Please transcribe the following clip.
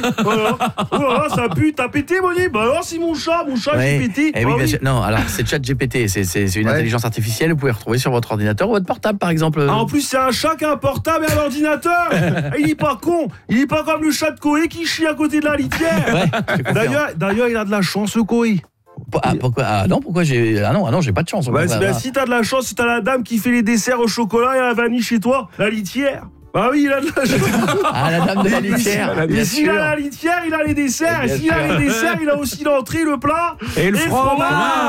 Voilà, ça pue, t'as pété, Moni? Bah alors, c'est mon chat j'ai pété. Oui, bien sûr. Non, alors c'est ChatGPT, c'est une intelligence artificielle, vous pouvez retrouver sur votre ordinateur ou votre portable par exemple. En plus, c'est un chat qui a un portable et un ordinateur. Il est pas con, il est pas comme le chat de Koé qui chie à côté de la litière. D'ailleurs, il a de la chance, le Koé. Pourquoi? Pourquoi j'ai... Ah non, j'ai pas de chance. Si t'as de la chance, si t'as la dame qui fait les desserts au chocolat et à la vanille chez toi, la litière. Bah oui, il a de la chance. La dame de la litière. Et s'il a la litière, il a les desserts. Et s'il a les desserts, il a aussi l'entrée, le plat et le fromage.